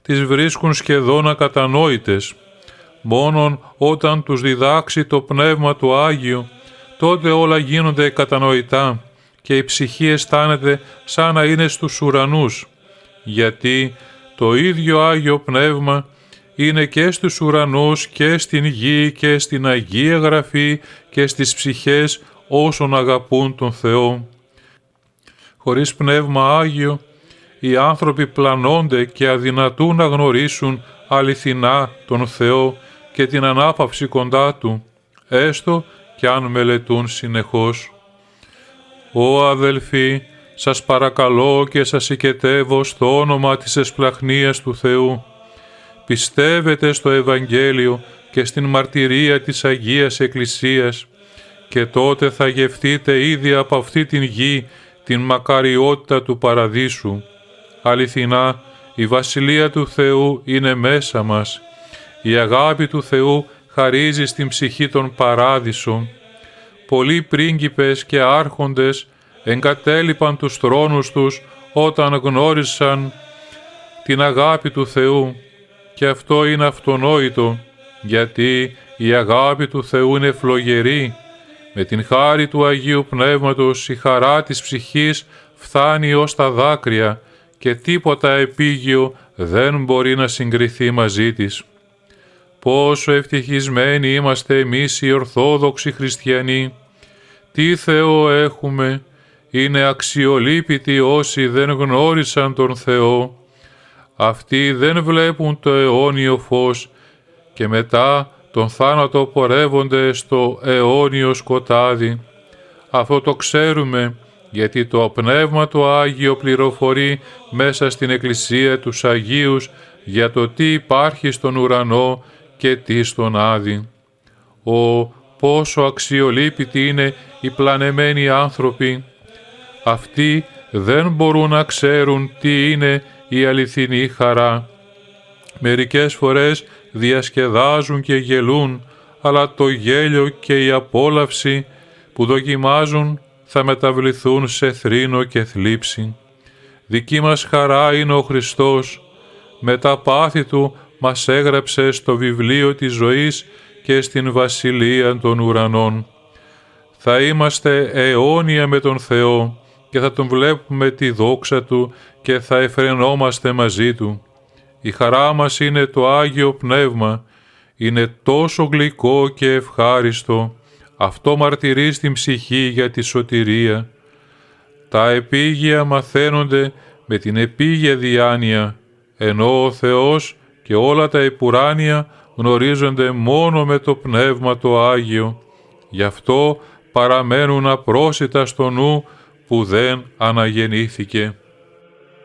τις βρίσκουν σχεδόν ακατανόητες. Μόνον όταν τους διδάξει το Πνεύμα του Άγιου, τότε όλα γίνονται κατανοητά και η ψυχή αισθάνεται σαν να είναι στους ουρανούς, γιατί το ίδιο Άγιο Πνεύμα είναι και στους ουρανούς και στην γη και στην Αγία Γραφή και στις ψυχές όσων αγαπούν τον Θεό. Χωρίς Πνεύμα Άγιο, οι άνθρωποι πλανώνται και αδυνατούν να γνωρίσουν αληθινά τον Θεό και την ανάπαυση κοντά Του, έστω και αν μελετούν συνεχώς. Ω αδελφοί, σας παρακαλώ και σας οικετεύω στο όνομα της εσπλαχνίας του Θεού. Πιστεύετε στο Ευαγγέλιο και στην μαρτυρία της Αγίας Εκκλησίας και τότε θα γευτείτε ήδη από αυτή την γη την μακαριότητα του Παραδείσου. Αληθινά, η Βασιλεία του Θεού είναι μέσα μας. Η αγάπη του Θεού χαρίζει στην ψυχή τον Παράδεισο. Πολλοί πρίγκιπες και άρχοντες εγκατέλειπαν τους θρόνους τους όταν γνώρισαν την αγάπη του Θεού και αυτό είναι αυτονόητο, γιατί η αγάπη του Θεού είναι φλογερή. Με την χάρη του Αγίου Πνεύματος η χαρά της ψυχής φτάνει ως τα δάκρυα και τίποτα επίγειο δεν μπορεί να συγκριθεί μαζί της. Πόσο ευτυχισμένοι είμαστε εμείς οι Ορθόδοξοι Χριστιανοί! Τι Θεό έχουμε! Είναι αξιολύπητοι όσοι δεν γνώρισαν τον Θεό. Αυτοί δεν βλέπουν το αιώνιο φως και μετά τον θάνατο πορεύονται στο αιώνιο σκοτάδι. Αυτό το ξέρουμε, γιατί το Πνεύμα το Άγιο πληροφορεί μέσα στην Εκκλησία τους Αγίους για το τι υπάρχει στον ουρανό και τι στον Άδη. Πόσο αξιολύπητοι είναι οι πλανεμένοι άνθρωποι! Αυτοί δεν μπορούν να ξέρουν τι είναι η αληθινή χαρά. Μερικές φορές διασκεδάζουν και γελούν, αλλά το γέλιο και η απόλαυση που δοκιμάζουν θα μεταβληθούν σε θρήνο και θλίψη. Δική μας χαρά είναι ο Χριστός. Με τα πάθη Του μας έγραψε στο βιβλίο της ζωής και στην Βασιλεία των ουρανών. Θα είμαστε αιώνια με τον Θεό και θα Τον βλέπουμε τη δόξα Του και θα εφρενόμαστε μαζί Του. Η χαρά μας είναι το Άγιο Πνεύμα. Είναι τόσο γλυκό και ευχάριστο. Αυτό μαρτυρεί στην ψυχή για τη σωτηρία. Τα επίγεια μαθαίνονται με την επίγεια διάνοια, ενώ ο Θεός και όλα τα επουράνια γνωρίζονται μόνο με το Πνεύμα το Άγιο. Γι' αυτό παραμένουν απρόσιτα στο νου που δεν αναγεννήθηκε.